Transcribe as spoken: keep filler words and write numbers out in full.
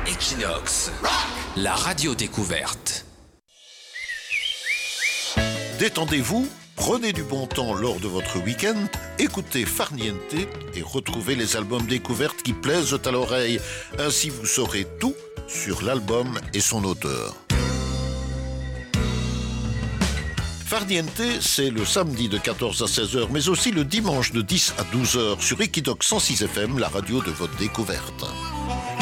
Equinox, la radio découverte. Détendez-vous, prenez du bon temps lors de votre week-end, écoutez Farniente et retrouvez les albums découvertes qui plaisent à l'oreille. Ainsi vous saurez tout sur l'album et son auteur. Farniente, c'est le samedi de quatorze à seize heures, mais aussi le dimanche de dix à douze heures sur Equinox cent six F M, la radio de votre découverte.